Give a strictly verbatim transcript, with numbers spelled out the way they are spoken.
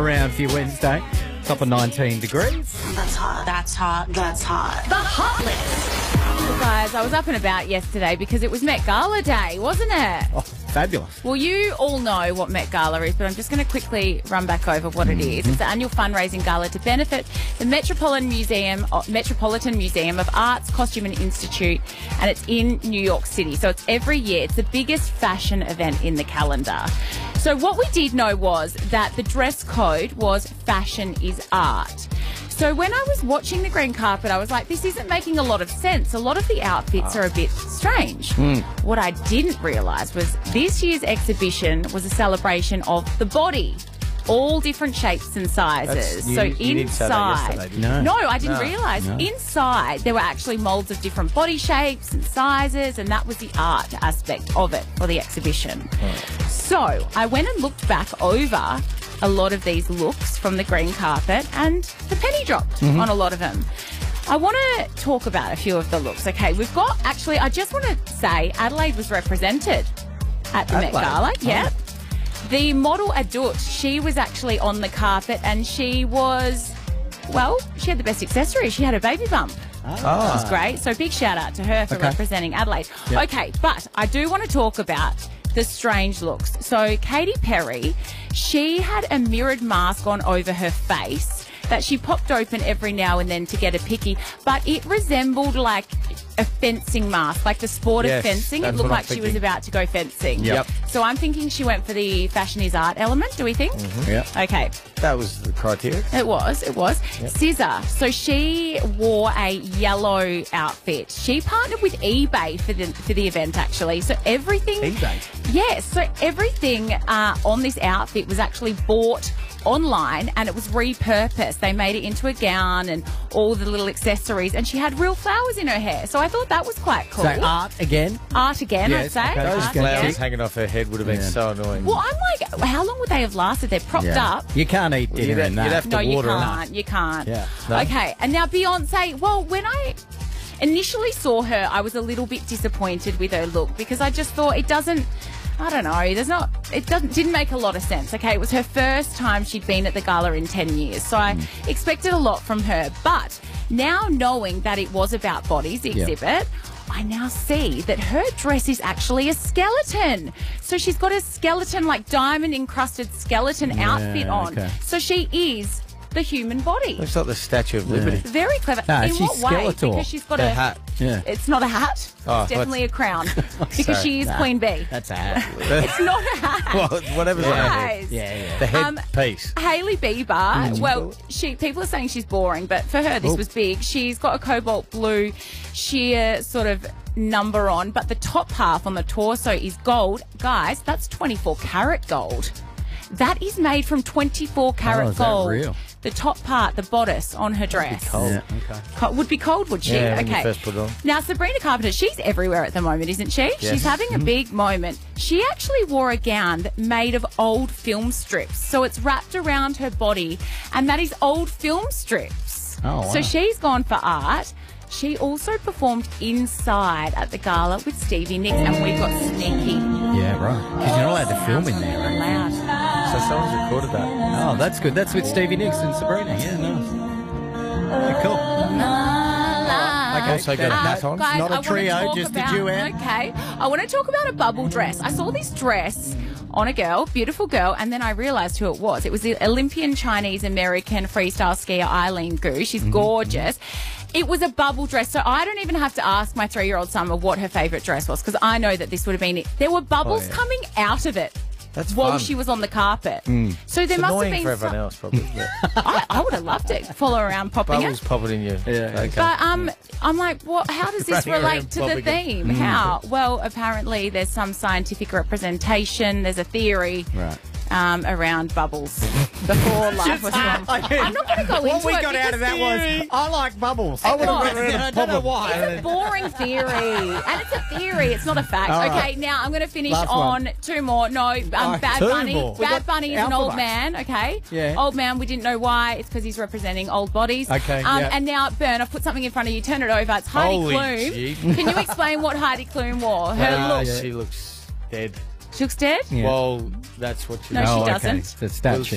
around for your Wednesday. Top of nineteen degrees. That's hot. That's hot. That's hot. The Hot List. Well, guys, I was up and about yesterday because it was Met Gala Day, wasn't it? Oh, fabulous. Well, you all know what Met Gala is, but I'm just going to quickly run back over what it is. It's the annual fundraising gala to benefit the Metropolitan Museum, uh, Metropolitan Museum of Arts, Costume and Institute, and it's in New York City. So it's every year. It's the biggest fashion event in the calendar. So what we did know was that the dress code was fashion is art. So when I was watching the green carpet, I was like, this isn't making a lot of sense. A lot of the outfits are a bit strange. Mm. What I didn't realise was this year's exhibition was a celebration of the body. All different shapes and sizes. You, so you inside, didn't say that yesterday, No. no, I didn't No. realise. No. Inside, there were actually moulds of different body shapes and sizes, and that was the art aspect of it for the exhibition. Oh. So I went and looked back over a lot of these looks from the green carpet, and the penny dropped Mm-hmm. on a lot of them. I want to talk about a few of the looks. Okay, we've got actually. I just want to say Adelaide was represented at the Met Adelaide? Gala. Oh. Yeah. The model Adut, she was actually on the carpet and she was, well, she had the best accessory. She had a baby bump. Ah. Which was great. So big shout out to her for Okay. representing Adelaide. Yep. Okay, but I do want to talk about the strange looks. So Katy Perry, she had a mirrored mask on over her face that she popped open every now and then to get a picky, but it resembled like a fencing mask, like the sport Yes, of fencing. It that's looked what like I'm she was thinking. about to go fencing. Yep. So I'm thinking she went for the fashion is art element, do we think? Yeah. Okay. That was the criteria. It was, it was. Scissor. So she wore a yellow outfit. She partnered with eBay for the for the event, actually. So everything. eBay? Yes. So everything uh, on this outfit was actually bought online and it was repurposed. They made it into a gown and all the little accessories, and she had real flowers in her hair. So I thought that was quite cool. So art again. Art again, Yes, I'd say. okay. Those Art flowers again. hanging off her head would have been Yeah. so annoying. Well, I'm like, how long would they have lasted? They're propped Yeah. up. You can't eat dinner you'd in have- that. you'd have to No, you water 'em. can't. You can't. Yeah. No. Okay, and now Beyonce. Well, when I initially saw her, I was a little bit disappointed with her look because I just thought it doesn't. I don't know. There's not. It doesn't. Didn't make a lot of sense. Okay, it was her first time she'd been at the gala in ten years, so I expected a lot from her. But now knowing that it was about bodies, the Yeah. exhibit. I now see that her dress is actually a skeleton. So she's got a skeleton, like diamond encrusted skeleton outfit on. okay. So she is the human body. Looks like the Statue of Liberty. Very clever. No, In she's what way? Skeletor. Because she's got The a hat. Yeah. It's not a hat. Oh, it's definitely a crown. because Sorry. she is Nah. Queen Bee. That's a hat. It's not a hat. Well, whatever's on her head. Guys. Yeah, yeah. The head Um, piece. Hailey Bieber, well, she people are saying she's boring, but for her this was big. She's got a cobalt blue sheer sort of number on, but the top half on the torso is gold. Guys, that's twenty-four karat gold. That is made from twenty-four karat Oh, is that gold. real? The top part, the bodice on her dress. cold. Yeah, okay. Co- would be cold, would she? Yeah, when you okay. first put it on. Now, Sabrina Carpenter, she's everywhere at the moment, isn't she? Yes. She's having a big moment. She actually wore a gown that made of old film strips. So it's wrapped around her body, and that is old film strips. Oh, wow. So she's gone for art. She also performed inside at the gala with Stevie Nicks, and we got sneaky. Yeah, right. Because you're not allowed to film in there, right? Loud. So someone's recorded that. Oh, that's good. That's with Stevie Nicks and Sabrina. Yeah, nice. Yeah, cool. Okay, also got a Uh, hat on. guys, Not a I wanna trio, talk just a about- duet. Okay. I want to talk about a bubble dress. I saw this dress on a girl, beautiful girl, and then I realised who it was. It was the Olympian Chinese-American freestyle skier Eileen Gu. She's Mm-hmm. gorgeous. It was a bubble dress, so I don't even have to ask my three-year-old Summer what her favourite dress was, because I know that this would have been it. There were bubbles Oh, yeah. coming out of it. That's while fun. she was on the carpet. Mm. So there It's must have annoying been for everyone some- else, probably. but I, I would have loved it. Follow around popping it. Bubbles popping in you. Yeah. Okay. But um, I'm like, what? How does this Running relate around to the popping it. theme? How? Well, apparently there's some scientific representation. There's a theory Right. um, around bubbles before life was formed. I'm not going to go What into we it got out of that because was, I like bubbles. I would What? have run around I and don't know pop 'em. why. it's a boring theory, and it's a theory. It's not a fact. All okay, right. now I'm going to finish Last on one. two more. No, um, right, Bad two Bunny. more. We Bad got Bunny is an old alphabet. man. Okay, Yeah. old man. We didn't know why. It's because he's representing old bodies. Okay, Um, yeah. And now, Bern, I've put something in front of you. Turn it over. It's Heidi Holy Klum. gee. Can you explain what Heidi Klum wore? Her Ah, look. She looks dead. She looks dead. Yeah. Well, that's what she No, looks she Oh, okay. doesn't. It's a statue.